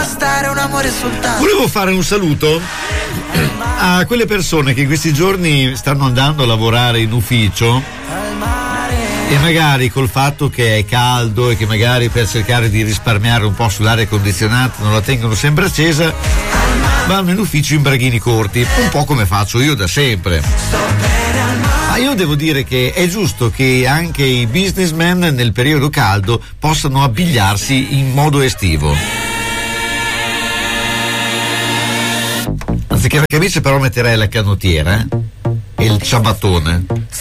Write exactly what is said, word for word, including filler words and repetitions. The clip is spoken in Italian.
Volevo fare un saluto a quelle persone che in questi giorni stanno andando a lavorare in ufficio e magari col fatto che è caldo e che magari per cercare di risparmiare un po' sull'aria condizionata non la tengono sempre accesa, vanno in ufficio in braghini corti, un po' come faccio io da sempre. Ma io devo dire che è giusto che anche i businessmen nel periodo caldo possano abbigliarsi in modo estivo. Anziché la camicia però metterei la canottiera eh? E il ciabattone.